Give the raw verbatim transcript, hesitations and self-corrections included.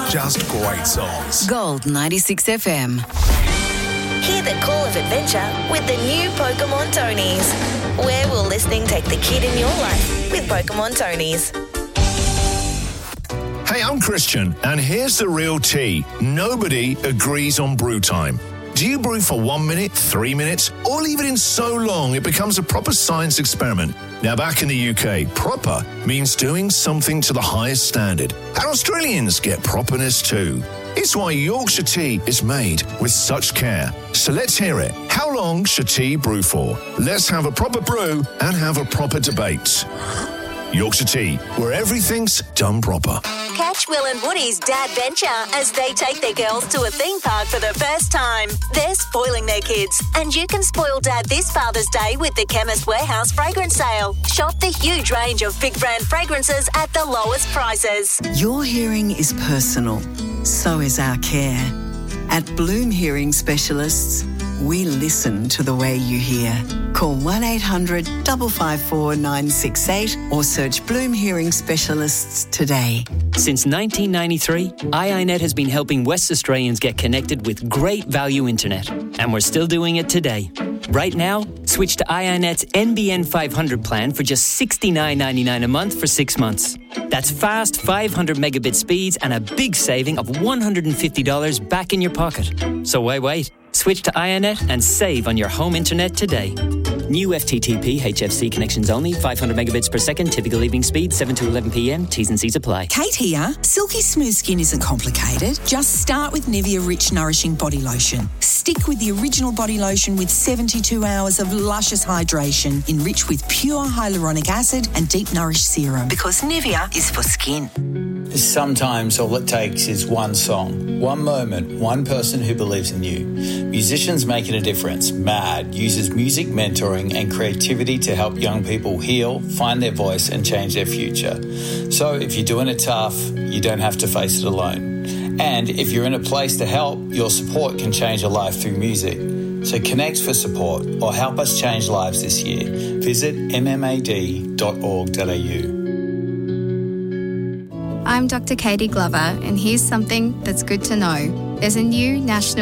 just great songs. Gold ninety-six F M. Hear the call of adventure with the new Pokemon Tonys. Where will listening take the kid in your life with Pokemon Tonys? Hey, I'm Christian, and here's the real tea. Nobody agrees on brew time. Do you brew for one minute, three minutes, or leave it in so long it becomes a proper science experiment? Now, back in the U K, proper means doing something to the highest standard. And Australians get properness too. It's why Yorkshire tea is made with such care. So let's hear it. How long should tea brew for? Let's have a proper brew and have a proper debate. Yorkshire Tea, where everything's done proper. Catch Will and Woody's Dad Venture as they take their girls to a theme park for the first time. They're spoiling their kids, and you can spoil Dad this Father's Day with the Chemist Warehouse fragrance sale. Shop the huge range of big brand fragrances at the lowest prices. Your hearing is personal, so is our care. At Bloom Hearing Specialists, we listen to the way you hear. Call one eight hundred five five four nine six eight or search Bloom Hearing Specialists today. Since nineteen ninety-three, I I Net has been helping West Australians get connected with great value internet. And we're still doing it today. Right now, switch to I I Net's N B N five hundred plan for just sixty-nine ninety-nine a month for six months. That's fast five hundred megabit speeds and a big saving of one hundred fifty dollars back in your pocket. So why wait? Switch to I I Net and save on your home internet today. New F T T P H F C connections only, five hundred megabits per second, typical leaving speed, seven to eleven p.m, T's and C's apply. Kate here. Silky smooth skin isn't complicated. Just start with Nivea Rich Nourishing Body Lotion. Stick with the original body lotion with seventy-two hours of luscious hydration, enriched with pure hyaluronic acid and deep nourish serum. Because Nivea is for skin. Sometimes all it takes is one song, one moment, one person who believes in you. Musicians Making a Difference, MAD, uses music mentoring and creativity to help young people heal, find their voice and change their future. So if you're doing it tough, you don't have to face it alone. And if you're in a place to help, your support can change a life through music. So connect for support or help us change lives this year. Visit m m a d dot org dot a u. I'm Doctor Katie Glover, and here's something that's good to know. There's a new national